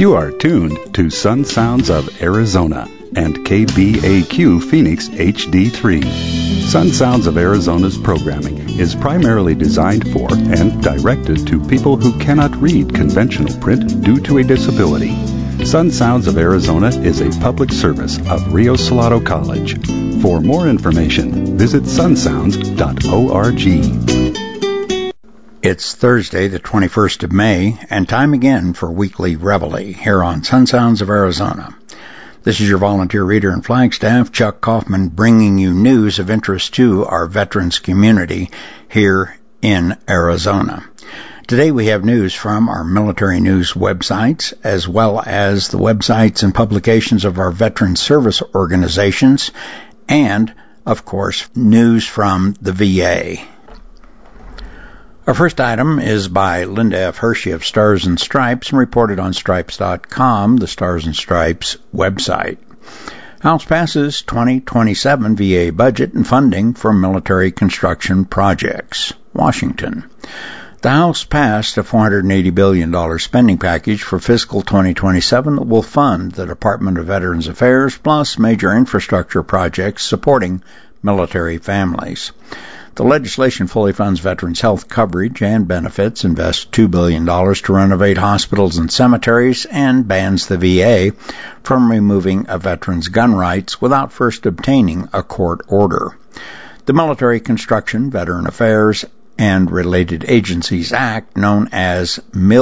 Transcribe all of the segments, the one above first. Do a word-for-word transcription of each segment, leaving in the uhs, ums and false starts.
You are tuned to Sun Sounds of Arizona and K B A Q Phoenix H D three. Sun Sounds of Arizona's programming is primarily designed for and directed to people who cannot read conventional print due to a disability. Sun Sounds of Arizona is a public service of Rio Salado College. For more information, visit sun sounds dot org. It's Thursday, the twenty-first of May, and time again for Weekly Reveille here on Sun Sounds of Arizona. This is your volunteer reader in Flagstaff, Chuck Kaufman, bringing you news of interest to our veterans community here in Arizona. Today we have news from our military news websites, as well as the websites and publications of our veteran service organizations, and, of course, news from the V A. Our first item is by Linda F. Hershey of Stars and Stripes and reported on stripes dot com, the Stars and Stripes website. House passes twenty twenty-seven V A budget and funding for military construction projects. Washington. The House passed a four hundred eighty billion dollars spending package for fiscal twenty twenty-seven that will fund the Department of Veterans Affairs plus major infrastructure projects supporting military families. The legislation fully funds veterans' health coverage and benefits, invests two billion dollars to renovate hospitals and cemeteries, and bans the V A from removing a veteran's gun rights without first obtaining a court order. The Military Construction, Veteran Affairs, and Related Agencies Act, known as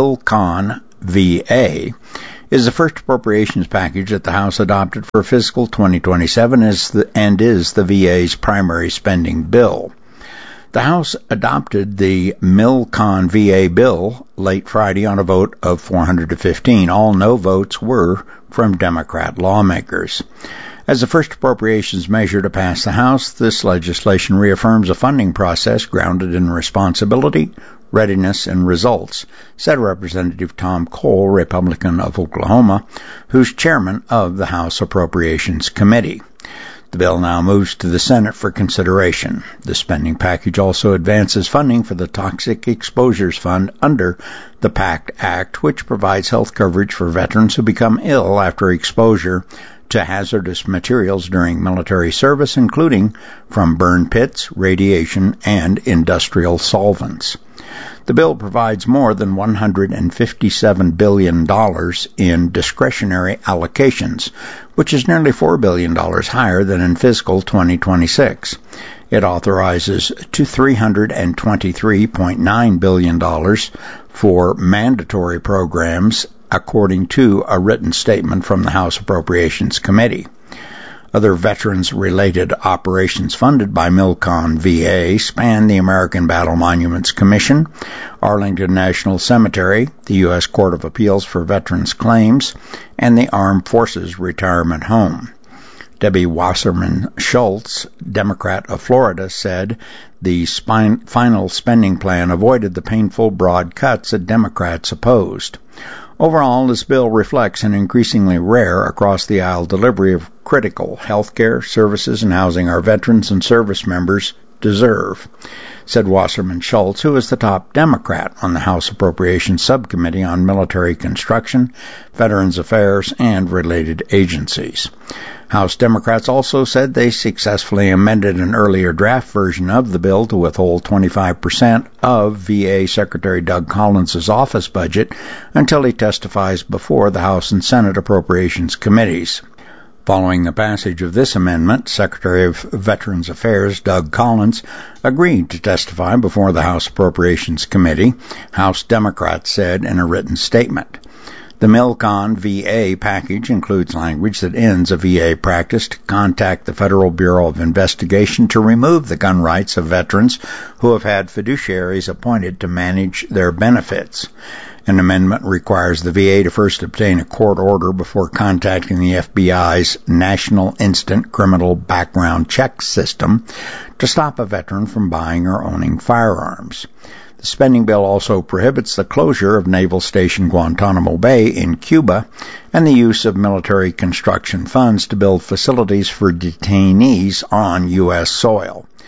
MILCON V A, is the first appropriations package that the House adopted for fiscal twenty twenty-seven is the, and is the V A's primary spending bill. The House adopted the MILCON V A bill late Friday on a vote of four hundred to fifteen. All no votes were from Democrat lawmakers. As the first appropriations measure to pass the House, this legislation reaffirms a funding process grounded in responsibility, readiness, and results, said Representative Tom Cole, Republican of Oklahoma, who's chairman of the House Appropriations Committee. The bill now moves to the Senate for consideration. The spending package also advances funding for the Toxic Exposures Fund under the PACT Act, which provides health coverage for veterans who become ill after exposure to hazardous materials during military service, including from burn pits, radiation, and industrial solvents. The bill provides more than one hundred fifty-seven billion dollars in discretionary allocations, which is nearly four billion dollars higher than in fiscal twenty twenty-six. It authorizes to three hundred twenty-three point nine billion dollars for mandatory programs, according to a written statement from the House Appropriations Committee. Other veterans-related operations funded by MILCON V A span the American Battle Monuments Commission, Arlington National Cemetery, the U S Court of Appeals for Veterans Claims, and the Armed Forces Retirement Home. Debbie Wasserman Schultz, Democrat of Florida, said the spine, final spending plan avoided the painful broad cuts that Democrats opposed. Overall, this bill reflects an increasingly rare across-the-aisle delivery of critical health care, services, and housing our veterans and service members deserve, said Wasserman Schultz, who is the top Democrat on the House Appropriations Subcommittee on Military Construction, Veterans Affairs, and Related Agencies. House Democrats also said they successfully amended an earlier draft version of the bill to withhold twenty-five percent of V A Secretary Doug Collins' office budget until he testifies before the House and Senate Appropriations Committees. Following the passage of this amendment, Secretary of Veterans Affairs Doug Collins agreed to testify before the House Appropriations Committee, House Democrats said in a written statement. The MILCON V A package includes language that ends a V A practice to contact the Federal Bureau of Investigation to remove the gun rights of veterans who have had fiduciaries appointed to manage their benefits. An amendment requires the V A to first obtain a court order before contacting the F B I's National Instant Criminal Background Check System to stop a veteran from buying or owning firearms. The spending bill also prohibits the closure of Naval Station Guantanamo Bay in Cuba and the use of military construction funds to build facilities for detainees on U S soil.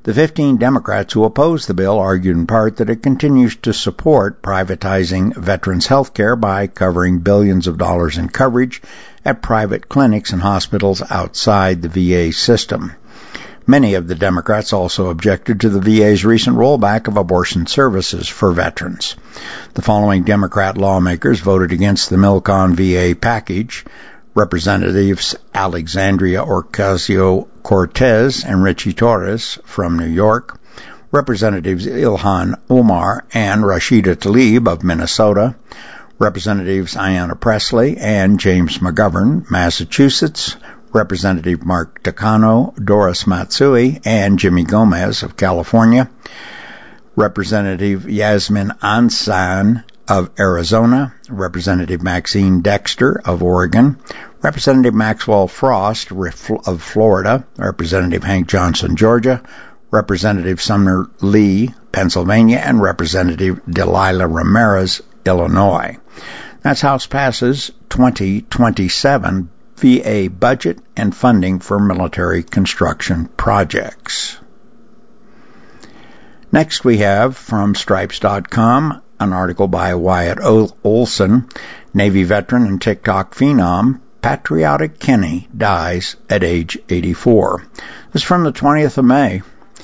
The fifteen Democrats who opposed the bill argued in part that it continues to support privatizing veterans' health care by covering billions of dollars in coverage at private clinics and hospitals outside the V A system. Many of the Democrats also objected to the V A's recent rollback of abortion services for veterans. The following Democrat lawmakers voted against the Milcon V A package: Representatives Alexandria Ocasio-Cortez and Richie Torres from New York, Representatives Ilhan Omar and Rashida Tlaib of Minnesota, Representatives Ayanna Pressley and James McGovern, Massachusetts, Representative Mark Takano, Doris Matsui, and Jimmy Gomez of California, Representative Yasmin Ansah of Arizona, Representative Maxine Dexter of Oregon, Representative Maxwell Frost of Florida, Representative Hank Johnson, Georgia, Representative Sumner Lee, Pennsylvania, and Representative Delilah Ramirez, Illinois. That's House passes twenty twenty-seven V A budget and funding for military construction projects. Next we have from Stripes dot com an article by Wyatt Olson, Navy veteran and TikTok phenom. Patriotic Kenny dies at age eighty-four. This is from the twentieth of May.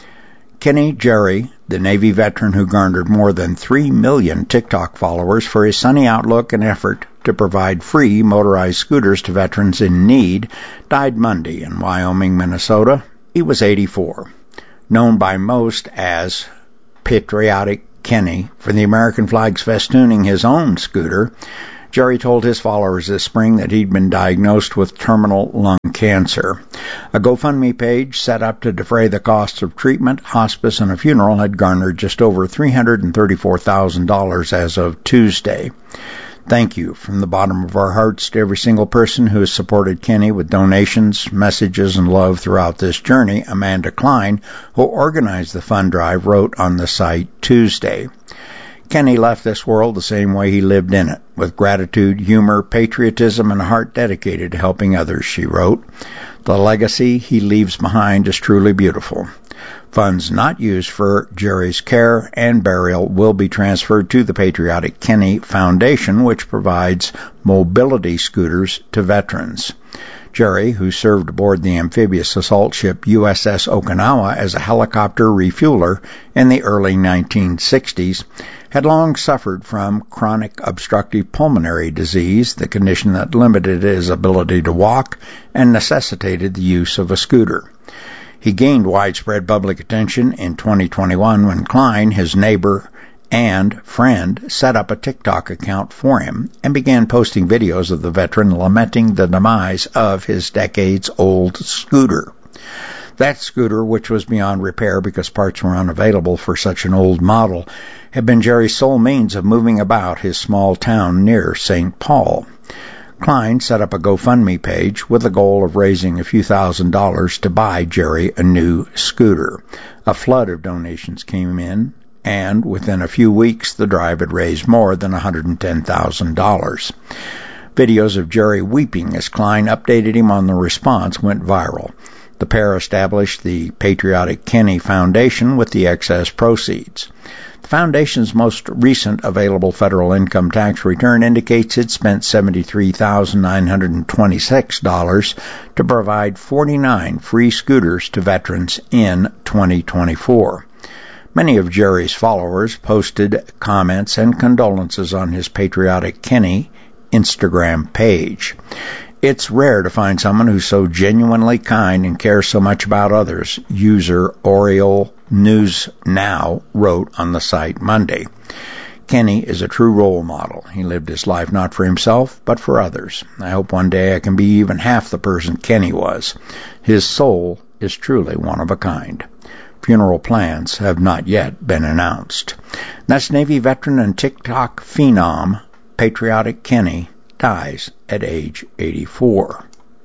Kenny Jerry, the Navy veteran who garnered more than three million TikTok followers for his sunny outlook and effort to provide free motorized scooters to veterans in need, died Monday in Wyoming, Minnesota. He was eighty-four. Known by most as Patriotic Kenny for the American flags festooning his own scooter, Jerry told his followers this spring that he'd been diagnosed with terminal lung cancer. A GoFundMe page set up to defray the costs of treatment, hospice, and a funeral had garnered just over three hundred thirty-four thousand dollars as of Tuesday. Thank you from the bottom of our hearts to every single person who has supported Kenny with donations, messages, and love throughout this journey, Amanda Klein, who organized the fund drive, wrote on the site Tuesday. Kenny left this world the same way he lived in it, with gratitude, humor, patriotism, and a heart dedicated to helping others, she wrote. The legacy he leaves behind is truly beautiful. Funds not used for Jerry's care and burial will be transferred to the Patriotic Kenny Foundation, which provides mobility scooters to veterans. Jerry, who served aboard the amphibious assault ship U S S Okinawa as a helicopter refueler in the early nineteen sixties, had long suffered from chronic obstructive pulmonary disease, the condition that limited his ability to walk and necessitated the use of a scooter. He gained widespread public attention in twenty twenty-one when Klein, his neighbor and friend, set up a TikTok account for him and began posting videos of the veteran lamenting the demise of his decades-old scooter. That scooter, which was beyond repair because parts were unavailable for such an old model, had been Jerry's sole means of moving about his small town near Saint Paul. Klein set up a GoFundMe page with the goal of raising a few thousand dollars to buy Jerry a new scooter. A flood of donations came in, and within a few weeks the drive had raised more than one hundred ten thousand dollars. Videos of Jerry weeping as Klein updated him on the response went viral. The pair established the Patriotic Kenny Foundation with the excess proceeds. The foundation's most recent available federal income tax return indicates it spent seventy-three thousand nine hundred twenty-six dollars to provide forty-nine free scooters to veterans in twenty twenty-four. Many of Jerry's followers posted comments and condolences on his Patriotic Kenny Instagram page. It's rare to find someone who's so genuinely kind and cares so much about others, user Oriole News Now wrote on the site Monday. Kenny is a true role model. He lived his life not for himself, but for others. I hope one day I can be even half the person Kenny was. His soul is truly one of a kind. Funeral plans have not yet been announced. That's Navy veteran and TikTok phenom Patriotic Kenny dies at age eighty-four.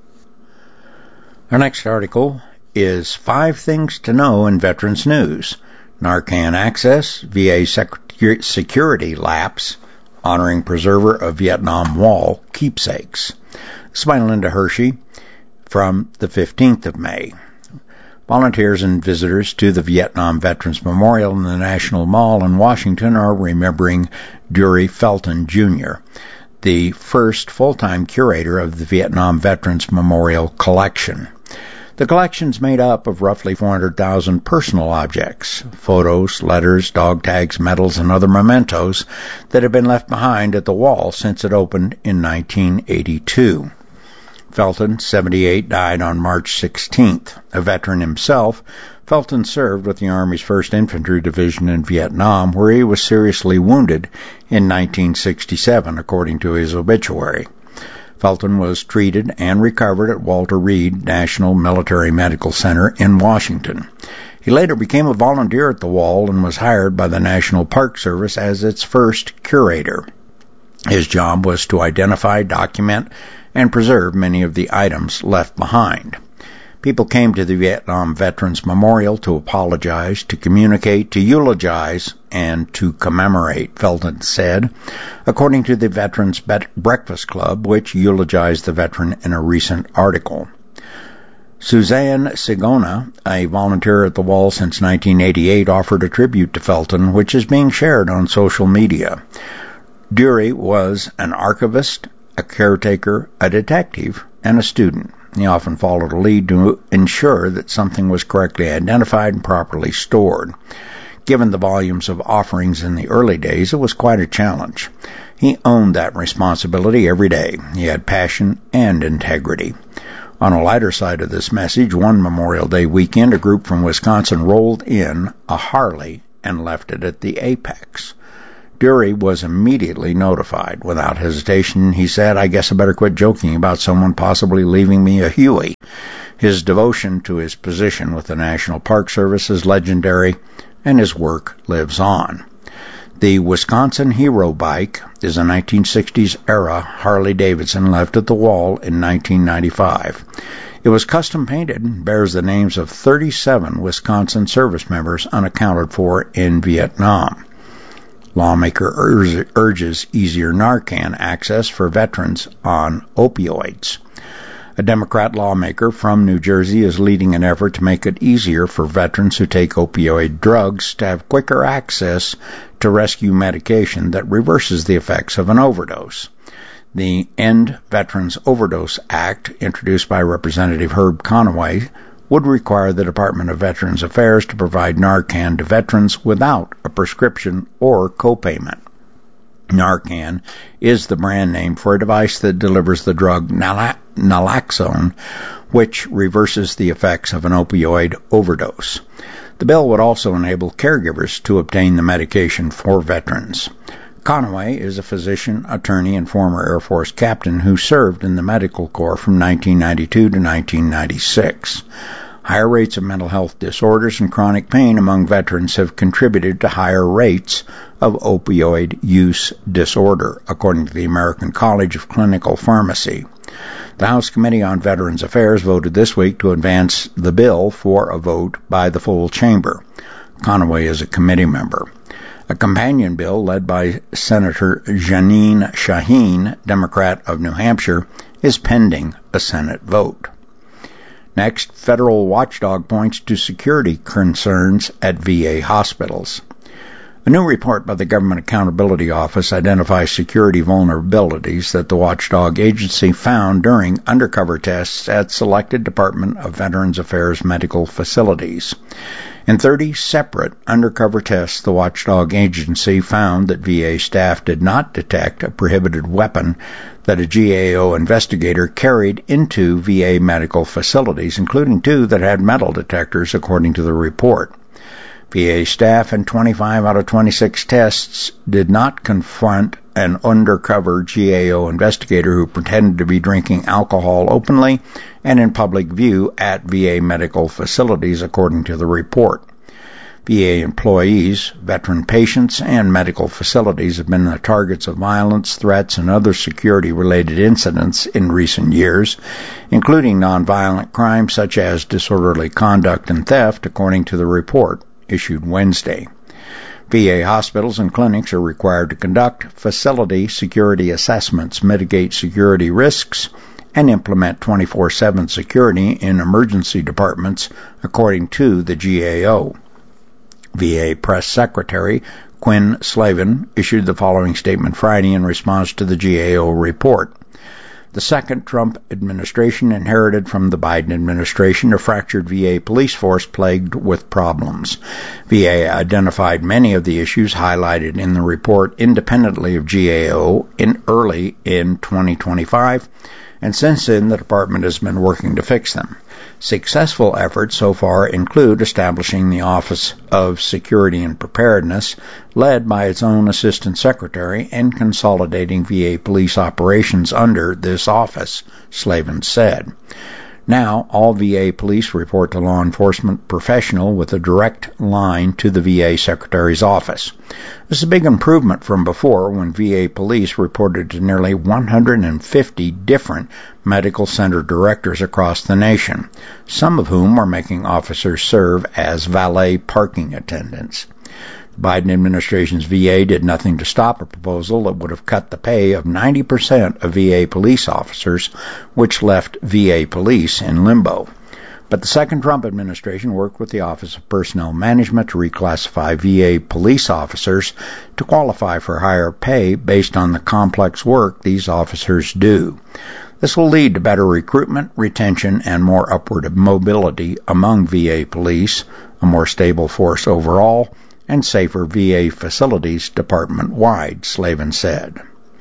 Our next article is Five Things to Know in Veterans News. Narcan Access, V A sec- Security Lapse, Honoring Preserver of Vietnam Wall Keepsakes. This is by Linda Hershey from the fifteenth of May. Volunteers and visitors to the Vietnam Veterans Memorial in the National Mall in Washington are remembering Dury Felton, Junior, the first full-time curator of the Vietnam Veterans Memorial Collection. The collection is made up of roughly four hundred thousand personal objects, photos, letters, dog tags, medals, and other mementos that have been left behind at the wall since it opened in nineteen eighty-two. Felton, seventy-eight, died on March sixteenth. A veteran himself, Felton served with the Army's first Infantry Division in Vietnam, where he was seriously wounded in nineteen sixty-seven, according to his obituary. Felton was treated and recovered at Walter Reed National Military Medical Center in Washington. He later became a volunteer at the wall and was hired by the National Park Service as its first curator. His job was to identify, document, and preserve many of the items left behind. People came to the Vietnam Veterans Memorial to apologize, to communicate, to eulogize, and to commemorate, Felton said, according to the Veterans Breakfast Club, which eulogized the veteran in a recent article. Suzanne Sigona, a volunteer at the wall since nineteen eighty-eight, offered a tribute to Felton, which is being shared on social media. Dury was an archivist, a caretaker, a detective, and a student. He often followed a lead to ensure that something was correctly identified and properly stored. Given the volumes of offerings in the early days, it was quite a challenge. He owned that responsibility every day. He had passion and integrity. On a lighter side of this message, one Memorial Day weekend, a group from Wisconsin rolled in a Harley and left it at the Apex. Dury was immediately notified. Without hesitation, he said, "I guess I better quit joking about someone possibly leaving me a Huey." His devotion to his position with the National Park Service is legendary, and his work lives on. The Wisconsin Hero Bike is a nineteen sixties-era Harley-Davidson left at the wall in nineteen ninety-five. It was custom painted and bears the names of thirty-seven Wisconsin service members unaccounted for in Vietnam. Lawmaker ur- urges easier Narcan access for veterans on opioids. A Democrat lawmaker from New Jersey is leading an effort to make it easier for veterans who take opioid drugs to have quicker access to rescue medication that reverses the effects of an overdose. The End Veterans Overdose Act, introduced by Representative Herb Conaway, would require the Department of Veterans Affairs to provide Narcan to veterans without a prescription or copayment. Narcan is the brand name for a device that delivers the drug nal- naloxone, which reverses the effects of an opioid overdose. The bill would also enable caregivers to obtain the medication for veterans. Conaway is a physician, attorney, and former Air Force captain who served in the Medical Corps from nineteen ninety-two to nineteen ninety-six. Higher rates of mental health disorders and chronic pain among veterans have contributed to higher rates of opioid use disorder, according to the American College of Clinical Pharmacy. The House Committee on Veterans Affairs voted this week to advance the bill for a vote by the full chamber. Conaway is a committee member. A companion bill led by Senator Jeanine Shaheen, Democrat of New Hampshire, is pending a Senate vote. Next, federal watchdog points to security concerns at V A hospitals. A new report by the Government Accountability Office identifies security vulnerabilities that the watchdog agency found during undercover tests at selected Department of Veterans Affairs medical facilities. In thirty separate undercover tests, the watchdog agency found that V A staff did not detect a prohibited weapon that a G A O investigator carried into V A medical facilities, including two that had metal detectors, according to the report. V A staff in twenty-five out of twenty-six tests did not confront an undercover G A O investigator who pretended to be drinking alcohol openly and in public view at V A medical facilities, according to the report. V A employees, veteran patients, and medical facilities have been the targets of violence, threats, and other security-related incidents in recent years, including nonviolent crimes such as disorderly conduct and theft, according to the report issued Wednesday. V A hospitals and clinics are required to conduct facility security assessments, mitigate security risks, and implement twenty-four seven security in emergency departments, according to the G A O. V A Press Secretary Quinn Slavin issued the following statement Friday in response to the G A O report. The second Trump administration inherited from the Biden administration a fractured V A police force plagued with problems. V A identified many of the issues highlighted in the report independently of G A O in early in twenty twenty-five, and since then the department has been working to fix them. Successful efforts so far include establishing the Office of Security and Preparedness, led by its own Assistant Secretary, and consolidating V A police operations under this office, Slavin said. Now, all V A police report to law enforcement professional with a direct line to the V A Secretary's office. This is a big improvement from before, when V A police reported to nearly one hundred fifty different medical center directors across the nation, some of whom are making officers serve as valet parking attendants. The Biden administration's V A did nothing to stop a proposal that would have cut the pay of ninety percent of V A police officers, which left V A police in limbo. But the second Trump administration worked with the Office of Personnel Management to reclassify V A police officers to qualify for higher pay based on the complex work these officers do. This will lead to better recruitment, retention, and more upward mobility among V A police, a more stable force overall, and safer V A facilities department-wide, Slavin said.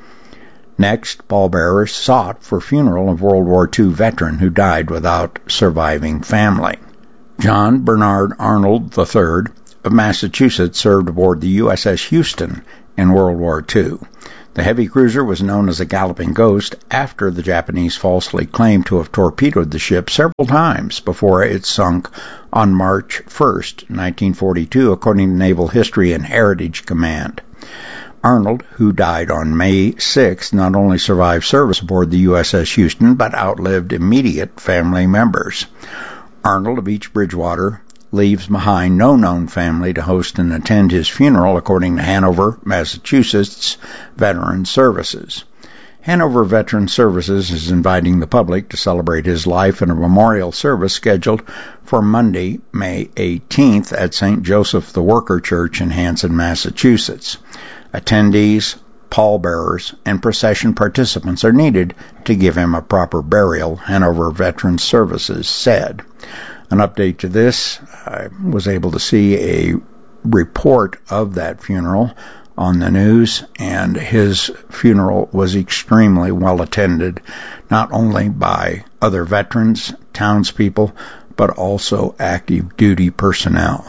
Next, pallbearers sought for funeral of World War Two veteran who died without surviving family. John Bernard Arnold the third of Massachusetts served aboard the U S S Houston in World War Two. The heavy cruiser was known as a Galloping Ghost after the Japanese falsely claimed to have torpedoed the ship several times before it sunk on March first, nineteen forty-two, according to Naval History and Heritage Command. Arnold, who died on May sixth, not only survived service aboard the U S S Houston, but outlived immediate family members. Arnold of East Bridgewater leaves behind no known family to host and attend his funeral, according to Hanover, Massachusetts Veterans Services. Hanover Veterans Services is inviting the public to celebrate his life in a memorial service scheduled for Monday, May eighteenth at Saint Joseph the Worker Church in Hanson, Massachusetts. Attendees, pallbearers, and procession participants are needed to give him a proper burial, Hanover Veterans Services said. An update to this, I was able to see a report of that funeral on the news, and his funeral was extremely well attended, not only by other veterans, townspeople, but also active duty personnel.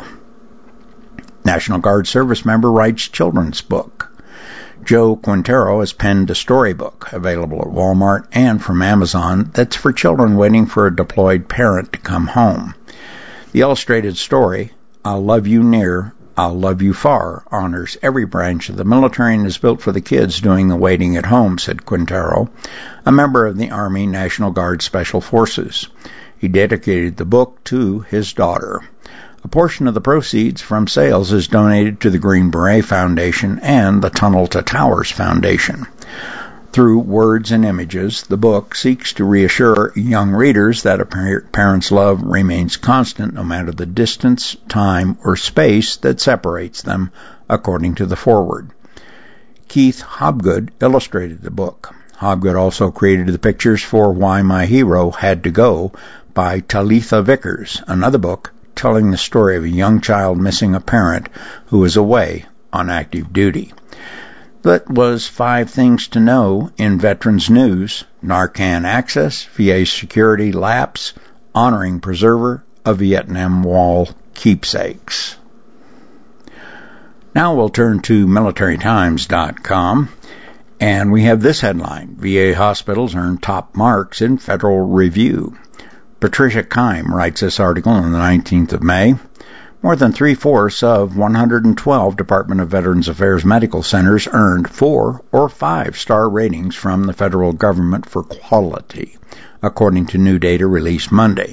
National Guard service member writes children's book. Joe Quintero has penned a storybook available at Walmart and from Amazon that's for children waiting for a deployed parent to come home. The illustrated story, I'll Love You Near, I'll Love You Far, honors every branch of the military and is built for the kids doing the waiting at home, said Quintero, a member of the Army National Guard Special Forces. He dedicated the book to his daughter. A portion of the proceeds from sales is donated to the Green Beret Foundation and the Tunnel to Towers Foundation. Through words and images, the book seeks to reassure young readers that a parent's love remains constant no matter the distance, time, or space that separates them, according to the foreword. Keith Hobgood illustrated the book. Hobgood also created the pictures for Why My Hero Had to Go by Talitha Vickers, another book telling the story of a young child missing a parent who is away on active duty. That was five things to know in Veterans News. Narcan access, V A security lapse, honoring preserver of Vietnam Wall keepsakes. Now we'll turn to military times dot com, and we have this headline: V A hospitals earn top marks in federal review. Patricia Keim writes this article on the nineteenth of May. More than three-fourths of one hundred twelve Department of Veterans Affairs medical centers earned four- or five-star ratings from the federal government for quality, according to new data released Monday.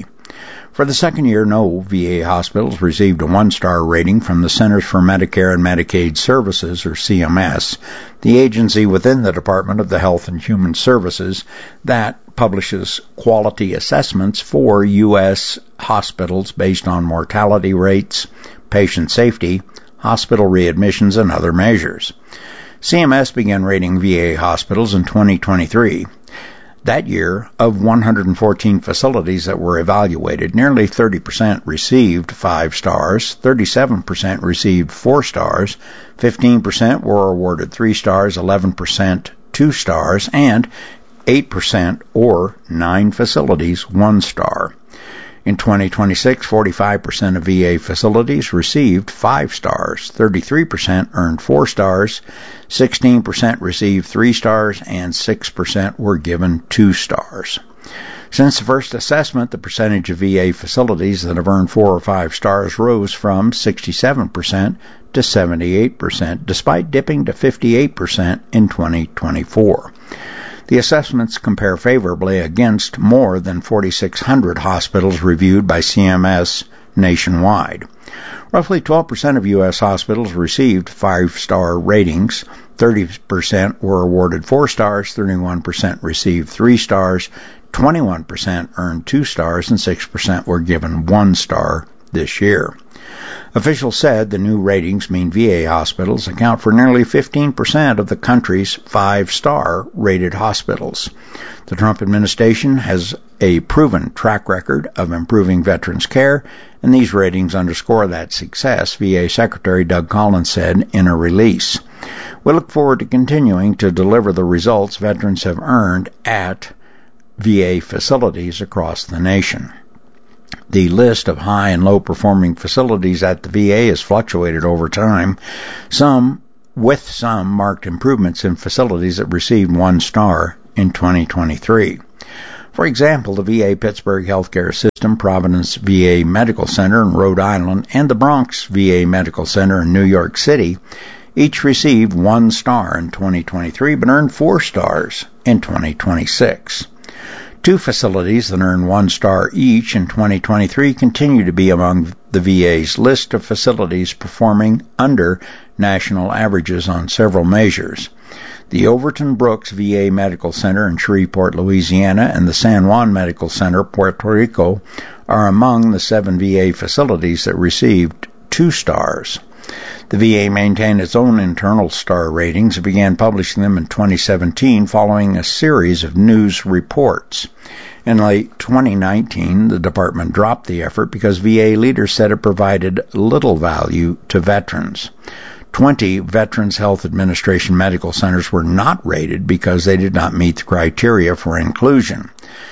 For the second year, no V A hospitals received a one-star rating from the Centers for Medicare and Medicaid Services, or C M S, the agency within the Department of the Health and Human Services that publishes quality assessments for U S hospitals based on mortality rates, patient safety, hospital readmissions, and other measures. C M S began rating V A hospitals in twenty twenty-three. That year, of one hundred fourteen facilities that were evaluated, nearly thirty percent received five stars, thirty-seven percent received four stars, fifteen percent were awarded three stars, eleven percent two stars, and eight percent, or nine facilities, one star. In twenty twenty-six, forty-five percent of V A facilities received five stars, thirty-three percent earned four stars, sixteen percent received three stars, and six percent were given two stars. Since the first assessment, the percentage of V A facilities that have earned four or five stars rose from sixty-seven percent to seventy-eight percent, despite dipping to fifty-eight percent in twenty twenty-four. The assessments compare favorably against more than forty-six hundred hospitals reviewed by C M S nationwide. Roughly twelve percent of U S hospitals received five-star ratings, thirty percent were awarded four stars, thirty-one percent received three stars, twenty-one percent earned two stars, and six percent were given one star this year. Officials said the new ratings mean V A hospitals account for nearly fifteen percent of the country's five-star rated hospitals. The Trump administration has a proven track record of improving veterans' care, and these ratings underscore that success, V A Secretary Doug Collins said in a release. We look forward to continuing to deliver the results veterans have earned at V A facilities across the nation. The list of high and low performing facilities at the V A has fluctuated over time, some with some marked improvements in facilities that received one star in twenty twenty-three. For example, the V A Pittsburgh Healthcare System, Providence V A Medical Center in Rhode Island, and the Bronx V A Medical Center in New York City each received one star in twenty twenty-three but earned four stars in twenty twenty-six. Two facilities that earned one star each in twenty twenty-three continue to be among the V A's list of facilities performing under national averages on several measures. The Overton Brooks V A Medical Center in Shreveport, Louisiana, and the San Juan Medical Center, Puerto Rico, are among the seven V A facilities that received two stars. The V A maintained its own internal star ratings and began publishing them in twenty seventeen following a series of news reports. In late twenty nineteen, the department dropped the effort because V A leaders said it provided little value to veterans. Twenty Veterans Health Administration medical centers were not rated because they did not meet the criteria for inclusion.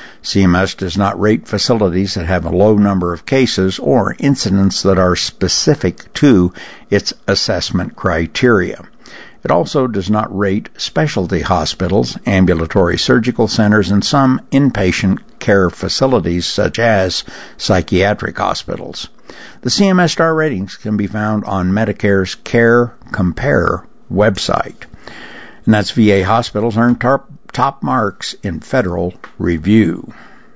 C M S does not rate facilities that have a low number of cases or incidents that are specific to its assessment criteria. It also does not rate specialty hospitals, ambulatory surgical centers, and some inpatient care facilities such as psychiatric hospitals. The C M S star ratings can be found on Medicare's Care Compare website. And that's V A hospitals earned top, top marks in federal review.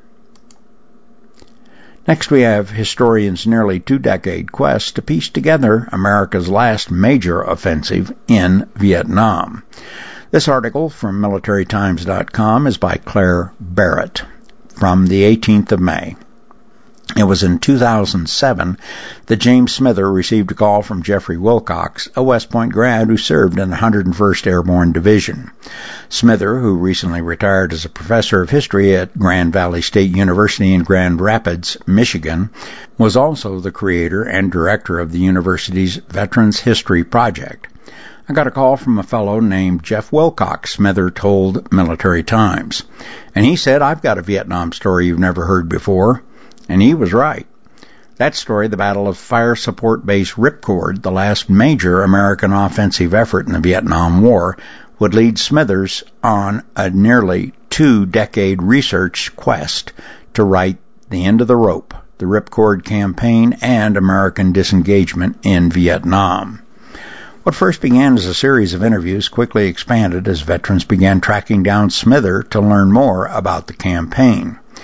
Next we have historians' nearly two-decade quest to piece together America's last major offensive in Vietnam. This article from military times dot com is by Claire Barrett from the eighteenth of May. It was in two thousand seven that James Smither received a call from Jeffrey Wilcox, a West Point grad who served in the one hundred first Airborne Division. Smither, who recently retired as a professor of history at Grand Valley State University in Grand Rapids, Michigan, was also the creator and director of the university's Veterans History Project. I got a call from a fellow named Jeff Wilcox, Smither told Military Times, and he said, "I've got a Vietnam story you've never heard before." And he was right. That story, the Battle of Fire Support Base Ripcord, the last major American offensive effort in the Vietnam War, would lead Smithers on a nearly two-decade research quest to write The End of the Rope, the Ripcord Campaign, and American disengagement in Vietnam. What first began as a series of interviews quickly expanded as veterans began tracking down Smither to learn more about the campaign.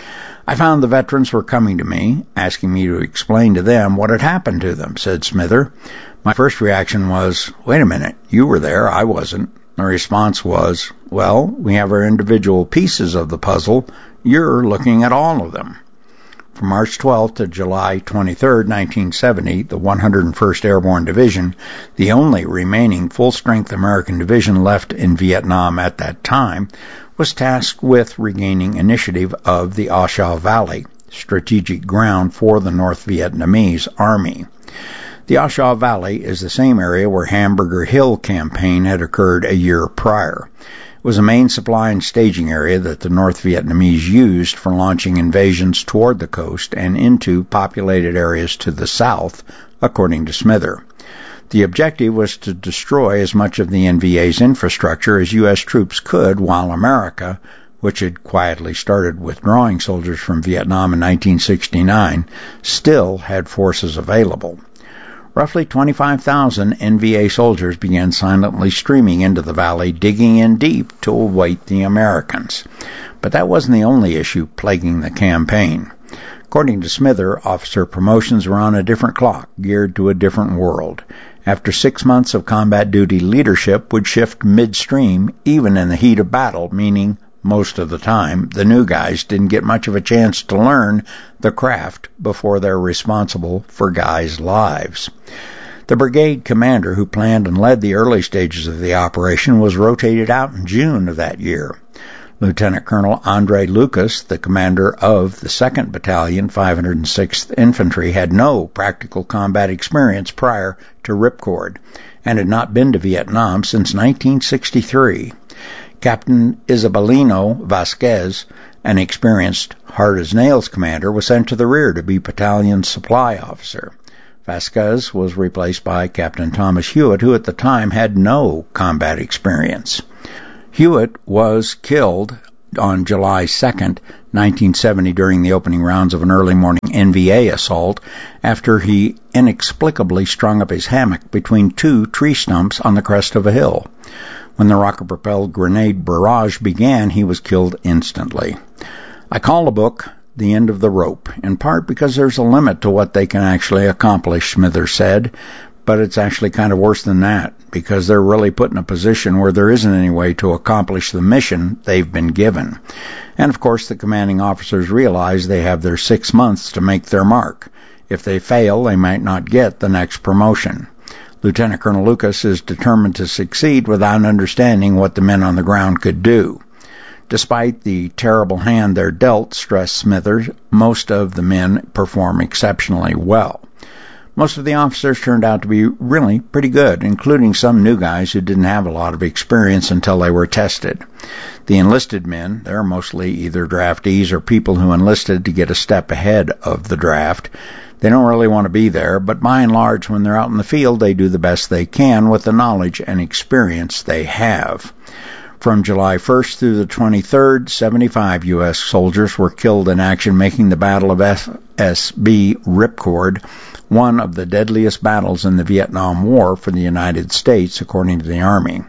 I found the veterans were coming to me, asking me to explain to them what had happened to them, said Smither. My first reaction was, wait a minute, you were there, I wasn't. The response was, well, we have our individual pieces of the puzzle. You're looking at all of them. From March twelfth to July twenty-third, nineteen seventy, the one hundred first Airborne Division, the only remaining full-strength American division left in Vietnam at that time, was tasked with regaining initiative of the A Shau Valley, strategic ground for the North Vietnamese Army. The A Shau Valley is the same area where Hamburger Hill campaign had occurred a year prior. It was a main supply and staging area that the North Vietnamese used for launching invasions toward the coast and into populated areas to the south, according to Smither. The objective was to destroy as much of the N V A's infrastructure as U S troops could, while America, which had quietly started withdrawing soldiers from Vietnam in nineteen sixty-nine, still had forces available. Roughly twenty-five thousand N V A soldiers began silently streaming into the valley, digging in deep to await the Americans. But that wasn't the only issue plaguing the campaign. According to Smither, officer promotions were on a different clock, geared to a different world. After six months of combat duty, leadership would shift midstream, even in the heat of battle, meaning most of the time, the new guys didn't get much of a chance to learn the craft before they're responsible for guys' lives. The brigade commander who planned and led the early stages of the operation was rotated out in June of that year. Lieutenant Colonel Andre Lucas, the commander of the second Battalion, five hundred sixth Infantry, had no practical combat experience prior to Ripcord and had not been to Vietnam since nineteen sixty-three. Captain Isabelino Vasquez, an experienced hard-as-nails commander, was sent to the rear to be battalion supply officer. Vasquez was replaced by Captain Thomas Hewitt, who at the time had no combat experience. Hewitt was killed on July second, nineteen seventy, during the opening rounds of an early morning N V A assault after he inexplicably strung up his hammock between two tree stumps on the crest of a hill. When the rocket-propelled grenade barrage began, he was killed instantly. I call the book The End of the Rope, in part because there's a limit to what they can actually accomplish, Smither said, but it's actually kind of worse than that, because they're really put in a position where there isn't any way to accomplish the mission they've been given. And of course, the commanding officers realize they have their six months to make their mark. If they fail, they might not get the next promotion. Lieutenant Colonel Lucas is determined to succeed without understanding what the men on the ground could do. Despite the terrible hand they're dealt, stressed Smithers, most of the men perform exceptionally well. Most of the officers turned out to be really pretty good, including some new guys who didn't have a lot of experience until they were tested. The enlisted men, they're mostly either draftees or people who enlisted to get a step ahead of the draft. They don't really want to be there, but by and large, when they're out in the field, they do the best they can with the knowledge and experience they have. From July first through the twenty-third, seventy-five U S soldiers were killed in action, making the Battle of S S B Ripcord one of the deadliest battles in the Vietnam War for the United States, according to the Army.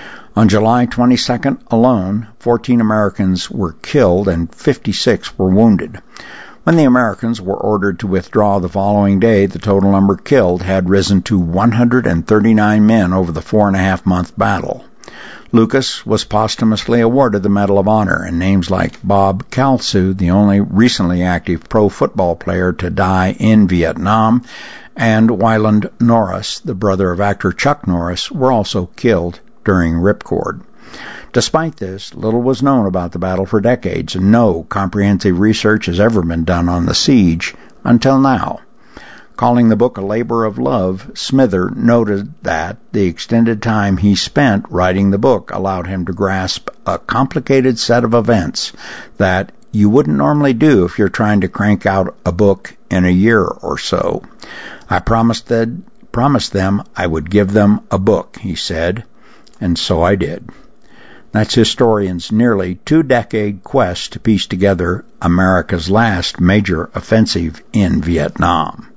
On July twenty-second alone, fourteen Americans were killed and fifty-six were wounded. When the Americans were ordered to withdraw the following day, the total number killed had risen to one hundred thirty-nine men over the four-and-a-half-month battle. Lucas was posthumously awarded the Medal of Honor, and names like Bob Kalsu, the only recently active pro football player to die in Vietnam, and Wyland Norris, the brother of actor Chuck Norris, were also killed during Ripcord. Despite this, little was known about the battle for decades, and no comprehensive research has ever been done on the siege until now. Calling the book a labor of love, Smither noted that the extended time he spent writing the book allowed him to grasp a complicated set of events that you wouldn't normally do if you're trying to crank out a book in a year or so. I promised that, promised them I would give them a book, he said, and so I did. That's historians' nearly two-decade quest to piece together America's last major offensive in Vietnam.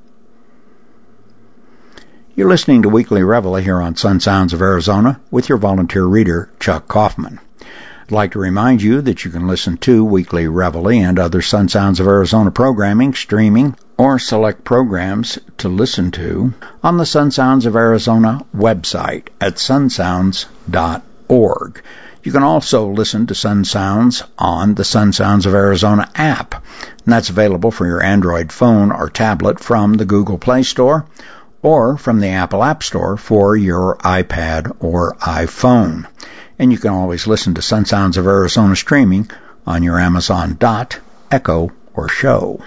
You're listening to Weekly Reveille here on Sun Sounds of Arizona with your volunteer reader, Chuck Kaufman. I'd like to remind you that you can listen to Weekly Reveille and other Sun Sounds of Arizona programming, streaming, or select programs to listen to on the Sun Sounds of Arizona website at sun sounds dot org. You can also listen to Sun Sounds on the Sun Sounds of Arizona app, and that's available for your Android phone or tablet from the Google Play Store or from the Apple App Store for your iPad or iPhone. And you can always listen to Sun Sounds of Arizona streaming on your Amazon Dot, Echo, or Show.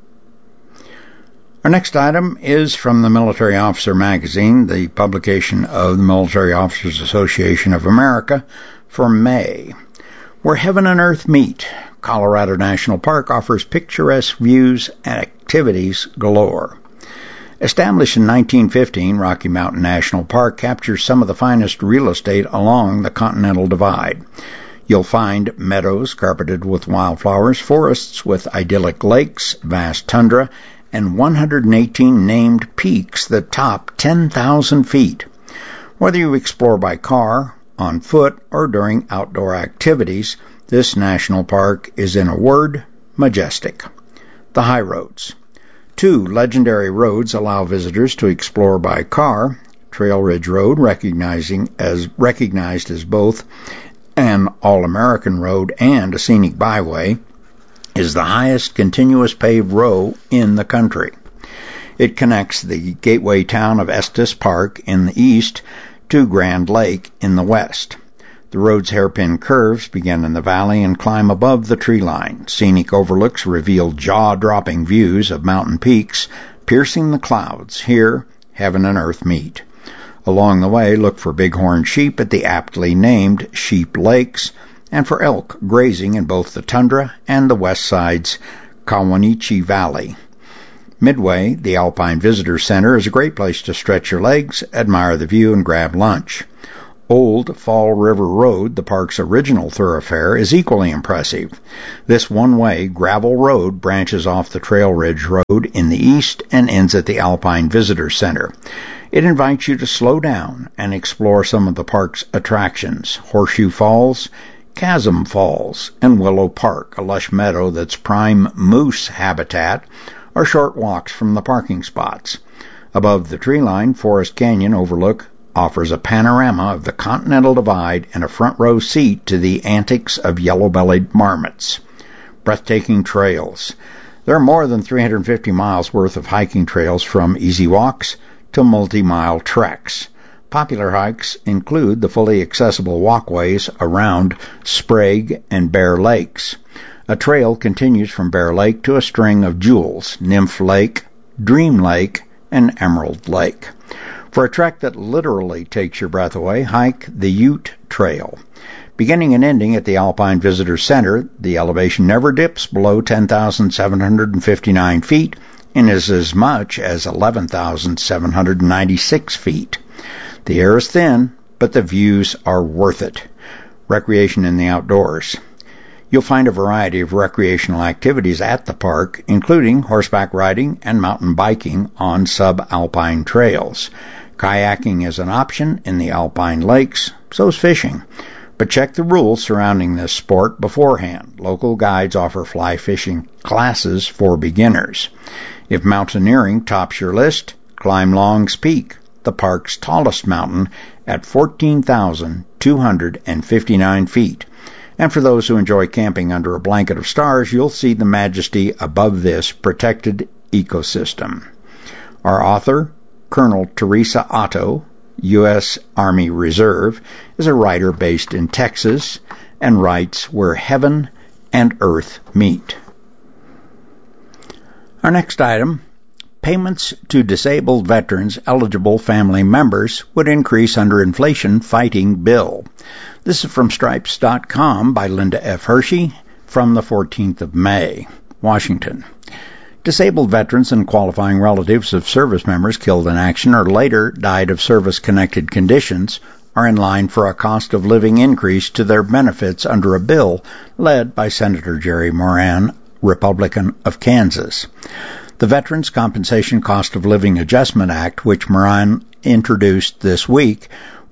Our next item is from the Military Officer Magazine, the publication of the Military Officers Association of America for May. Where Heaven and Earth Meet, Colorado National Park offers picturesque views and activities galore. Established in nineteen fifteen, Rocky Mountain National Park captures some of the finest real estate along the Continental Divide. You'll find meadows carpeted with wildflowers, forests with idyllic lakes, vast tundra, and one hundred eighteen named peaks that top ten thousand feet. Whether you explore by car, on foot, or during outdoor activities, this national park is, in a word, majestic. The high roads. Two legendary roads allow visitors to explore by car. Trail Ridge Road, recognizing as recognized as both an all-American road and a scenic byway, is the highest continuous paved road in the country. It connects the gateway town of Estes Park in the east to Grand Lake in the west. The road's hairpin curves begin in the valley and climb above the tree line. Scenic overlooks reveal jaw-dropping views of mountain peaks piercing the clouds. Here, heaven and earth meet. Along the way, look for bighorn sheep at the aptly named Sheep Lakes, and for elk grazing in both the tundra and the west side's Kawanichi Valley. Midway, the Alpine Visitor Center is a great place to stretch your legs, admire the view, and grab lunch. Old Fall River Road, the park's original thoroughfare, is equally impressive. This one-way gravel road branches off the Trail Ridge Road in the east and ends at the Alpine Visitor Center. It invites you to slow down and explore some of the park's attractions: Horseshoe Falls, Chasm Falls, and Willow Park, a lush meadow that's prime moose habitat, are short walks from the parking spots. Above the tree line, Forest Canyon overlook offers a panorama of the Continental Divide and a front row seat to the antics of yellow-bellied marmots. Breathtaking trails. There are more than three hundred fifty miles worth of hiking trails, from easy walks to multi-mile treks. Popular hikes include the fully accessible walkways around Sprague and Bear Lakes. A trail continues from Bear Lake to a string of jewels: Nymph Lake, Dream Lake, and Emerald Lake. For a trek that literally takes your breath away, hike the Ute Trail. Beginning and ending at the Alpine Visitor Center, the elevation never dips below ten thousand seven hundred fifty-nine feet and is as much as eleven thousand seven hundred ninety-six feet. The air is thin, but the views are worth it. Recreation in the outdoors. You'll find a variety of recreational activities at the park, including horseback riding and mountain biking on subalpine trails. Kayaking is an option in the alpine lakes, so is fishing. But check the rules surrounding this sport beforehand. Local guides offer fly fishing classes for beginners. If mountaineering tops your list, climb Long's Peak, the park's tallest mountain, at fourteen thousand two hundred fifty-nine feet. And for those who enjoy camping under a blanket of stars, you'll see the majesty above this protected ecosystem. Our author, Colonel Teresa Otto, U S Army Reserve, is a writer based in Texas and writes Where Heaven and Earth Meet. Our next item: payments to disabled veterans eligible family members would increase under inflation fighting bill. This is from Stripes dot com by Linda F. Hershey from the fourteenth of May, Washington. Disabled veterans and qualifying relatives of service members killed in action or later died of service-connected conditions are in line for a cost of living increase to their benefits under a bill led by Senator Jerry Moran, Republican of Kansas. The Veterans Compensation Cost of Living Adjustment Act, which Moran introduced this week,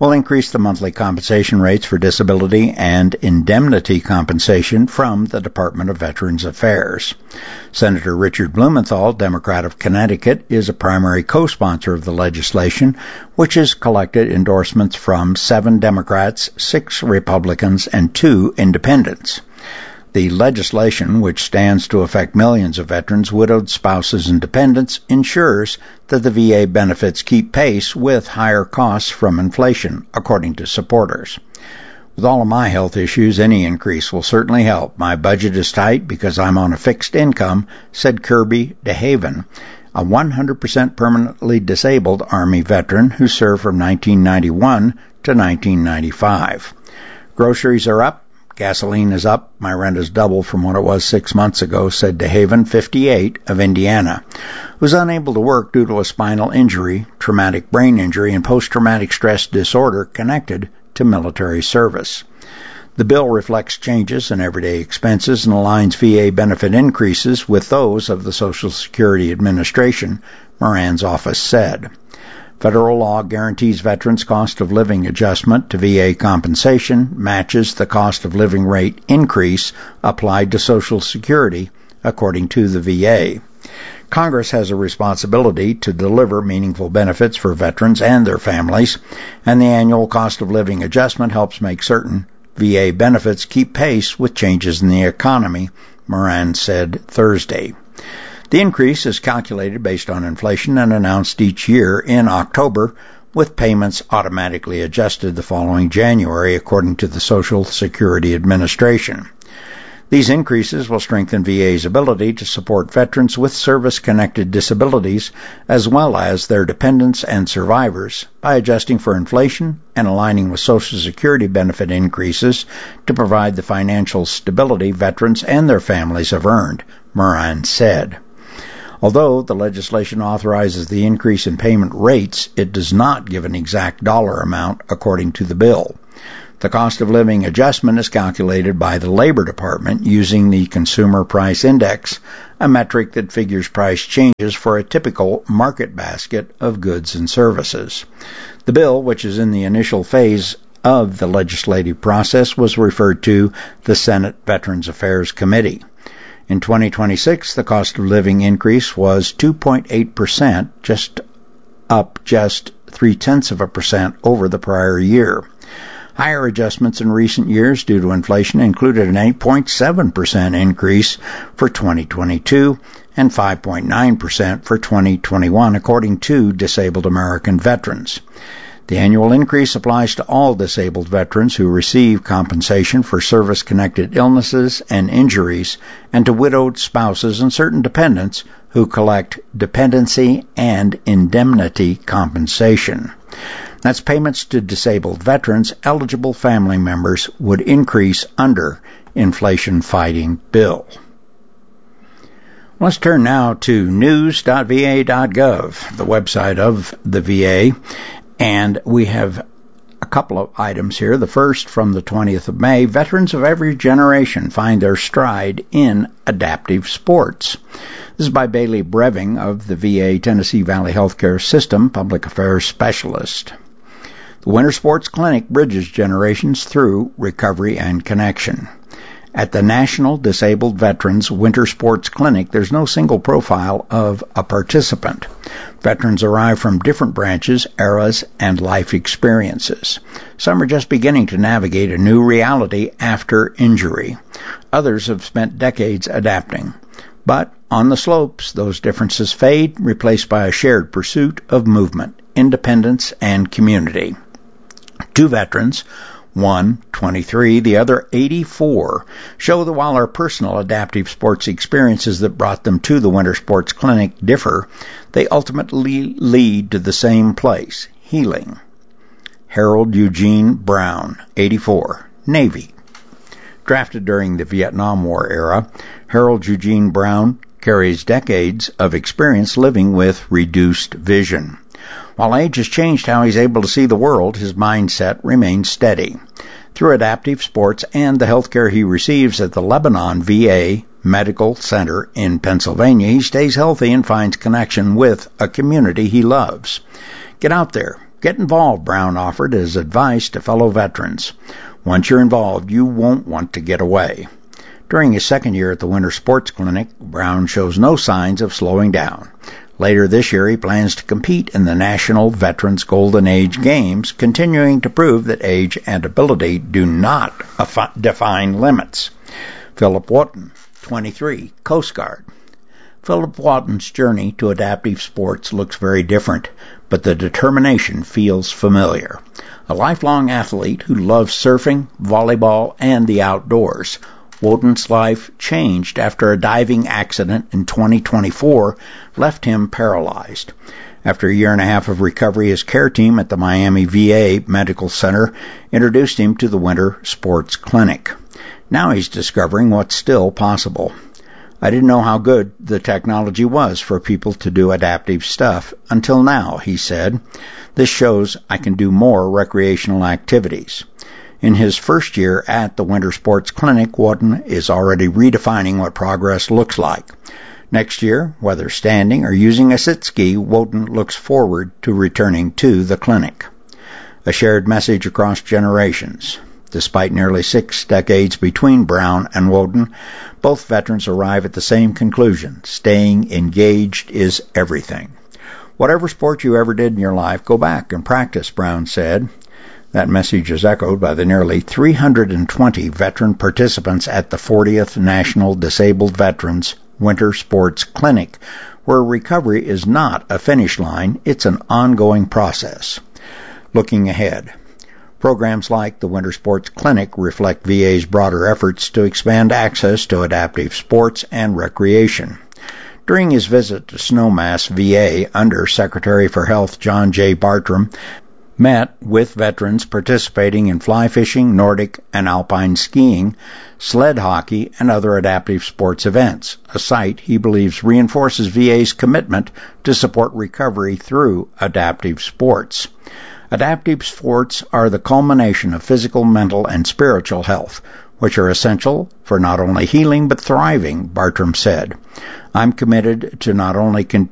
will increase the monthly compensation rates for disability and indemnity compensation from the Department of Veterans Affairs. Senator Richard Blumenthal, Democrat of Connecticut, is a primary co-sponsor of the legislation, which has collected endorsements from seven Democrats, six Republicans, and two independents. The legislation, which stands to affect millions of veterans, widowed spouses, and dependents, ensures that the V A benefits keep pace with higher costs from inflation, according to supporters. With all of my health issues, any increase will certainly help. My budget is tight because I'm on a fixed income, said Kirby DeHaven, a one hundred percent permanently disabled Army veteran who served from nineteen ninety-one to nineteen ninety-five. Groceries are up. Gasoline is up. My rent is double from what it was six months ago, said DeHaven, fifty-eight, of Indiana, who was unable to work due to a spinal injury, traumatic brain injury, and post-traumatic stress disorder connected to military service. The bill reflects changes in everyday expenses and aligns V A benefit increases with those of the Social Security Administration, Moran's office said. Federal law guarantees veterans' cost of living adjustment to V A compensation matches the cost of living rate increase applied to Social Security, according to the V A. Congress has a responsibility to deliver meaningful benefits for veterans and their families, and the annual cost of living adjustment helps make certain V A benefits keep pace with changes in the economy, Moran said Thursday. The increase is calculated based on inflation and announced each year in October, with payments automatically adjusted the following January, according to the Social Security Administration. These increases will strengthen V A's ability to support veterans with service-connected disabilities, as well as their dependents and survivors, by adjusting for inflation and aligning with Social Security benefit increases to provide the financial stability veterans and their families have earned, Moran said. Although the legislation authorizes the increase in payment rates, it does not give an exact dollar amount according to the bill. The cost of living adjustment is calculated by the Labor Department using the Consumer Price Index, a metric that figures price changes for a typical market basket of goods and services. The bill, which is in the initial phase of the legislative process, was referred to the Senate Veterans Affairs Committee. In twenty twenty-six, the cost of living increase was two point eight percent, just up just three-tenths of a percent over the prior year. Higher adjustments in recent years due to inflation included an eight point seven percent increase for twenty twenty-two and five point nine percent for twenty twenty-one, according to Disabled American Veterans. The annual increase applies to all disabled veterans who receive compensation for service-connected illnesses and injuries, and to widowed spouses and certain dependents who collect dependency and indemnity compensation. That's payments to disabled veterans. Eligible family members would increase under inflation-fighting bill. Let's turn now to news dot v a dot gov, the website of the V A. And we have a couple of items here. The first, from the twentieth of May, veterans of every generation find their stride in adaptive sports. This is by Bailey Breving of the V A Tennessee Valley Healthcare System, Public Affairs Specialist. The Winter Sports Clinic bridges generations through recovery and connection. At the National Disabled Veterans Winter Sports Clinic, there's no single profile of a participant. Veterans arrive from different branches, eras, and life experiences. Some are just beginning to navigate a new reality after injury. Others have spent decades adapting. But on the slopes, those differences fade, replaced by a shared pursuit of movement, independence, and community. Two veterans, one twenty-three, the other eighty-four, show that while our personal adaptive sports experiences that brought them to the Winter Sports Clinic differ, they ultimately lead to the same place, healing. Harold Eugene Brown, eighty-four, Navy. Drafted during the Vietnam War era, Harold Eugene Brown carries decades of experience living with reduced vision. While age has changed how he's able to see the world, his mindset remains steady. Through adaptive sports and the health care he receives at the Lebanon V A Medical Center in Pennsylvania, he stays healthy and finds connection with a community he loves. Get out there, Get involved, Brown offered as advice to fellow veterans. Once you're involved, you won't want to get away. During his second year at the Winter Sports Clinic, Brown shows no signs of slowing down. Later this year, he plans to compete in the National Veterans Golden Age Games, continuing to prove that age and ability do not define limits. Philip Wotton, twenty-three, Coast Guard. Philip Wotton's journey to adaptive sports looks very different, but the determination feels familiar. A lifelong athlete who loves surfing, volleyball, and the outdoors, Wotton's life changed after a diving accident in twenty twenty-four left him paralyzed. After a year and a half of recovery, his care team at the Miami V A Medical Center introduced him to the Winter Sports Clinic. Now he's discovering what's still possible. I didn't know how good the technology was for people to do adaptive stuff until now, he said. This shows I can do more recreational activities. In his first year at the Winter Sports Clinic, Wotton is already redefining what progress looks like. Next year, whether standing or using a sit ski, Wotton looks forward to returning to the clinic. A shared message across generations. Despite nearly six decades between Brown and Wotton, both veterans arrive at the same conclusion: staying engaged is everything. Whatever sport you ever did in your life, go back and practice, Brown said. That message is echoed by the nearly three hundred twenty veteran participants at the fortieth National Disabled Veterans Winter Sports Clinic, where recovery is not a finish line, it's an ongoing process. Looking ahead, programs like the Winter Sports Clinic reflect V A's broader efforts to expand access to adaptive sports and recreation. During his visit to Snowmass V A, Under Secretary for Health John J. Bartram met with veterans participating in fly fishing, Nordic and alpine skiing, sled hockey, and other adaptive sports events, a site he believes reinforces V A's commitment to support recovery through adaptive sports. Adaptive sports are the culmination of physical, mental, and spiritual health, which are essential for not only healing but thriving, Bartram said. I'm committed to not only con-